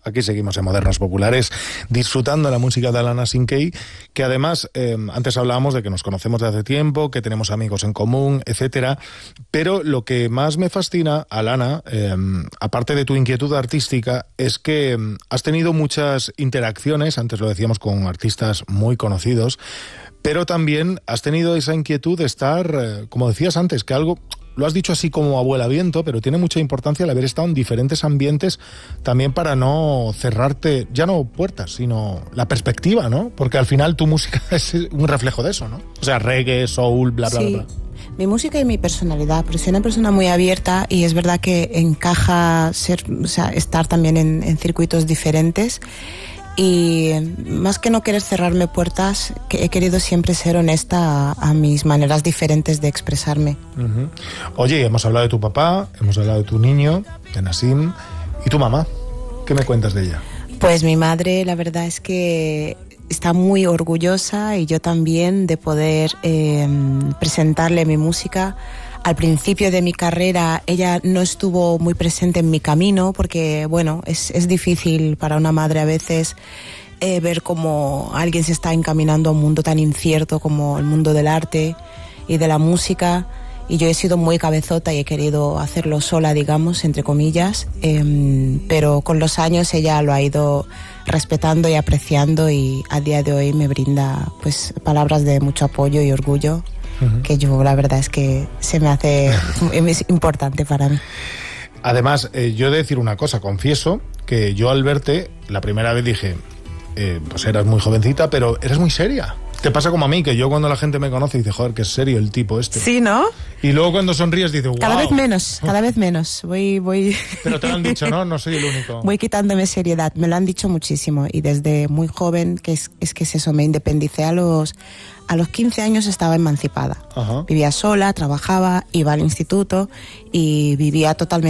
Aquí seguimos en Modernos Populares, disfrutando la música de Alana Sinkey, que además, antes hablábamos de que nos conocemos de hace tiempo, que tenemos amigos en común, etcétera, pero lo que más me fascina, Alana, aparte de tu inquietud artística, es que has tenido muchas interacciones, antes lo decíamos, con artistas muy conocidos, pero también has tenido esa inquietud de estar, como decías antes, que algo... Lo has dicho así como abuela viento, pero tiene mucha importancia el haber estado en diferentes ambientes también para no cerrarte, ya no puertas, sino la perspectiva, ¿no? Porque al final tu música es un reflejo de eso, ¿no? O sea, reggae, soul, bla, bla, sí. bla. Mi música y mi personalidad, porque soy una persona muy abierta y es verdad que encaja estar también en circuitos diferentes. Y más que no querer cerrarme puertas, he querido siempre ser honesta a mis maneras diferentes de expresarme. Uh-huh. Oye, hemos hablado de tu papá, hemos hablado de tu niño, de Nassim, y tu mamá. ¿Qué me cuentas de ella? Pues mi madre, la verdad es que está muy orgullosa, y yo también, de poder presentarle mi música. Al principio de mi carrera ella no estuvo muy presente en mi camino porque, bueno, es difícil para una madre a veces ver cómo alguien se está encaminando a un mundo tan incierto como el mundo del arte y de la música, y yo he sido muy cabezota y he querido hacerlo sola, digamos, entre comillas, pero con los años ella lo ha ido respetando y apreciando, y a día de hoy me brinda pues palabras de mucho apoyo y orgullo. Uh-huh. Que yo, la verdad es que se me hace es importante para mí. Además, yo he de decir una cosa, confieso que yo al verte la primera vez dije, pues eras muy jovencita, pero eres muy seria. Te pasa como a mí, que yo cuando la gente me conoce dice, joder, que es serio el tipo este. Sí, ¿no? Y luego cuando sonríes dices, wow. Cada vez menos. Voy... Pero te lo han dicho, ¿no? No soy el único. Voy quitándome seriedad, me lo han dicho muchísimo. Y desde muy joven, que es eso, me independicé a los 15 años, estaba emancipada. Ajá. Vivía sola, trabajaba, iba al instituto y vivía totalmente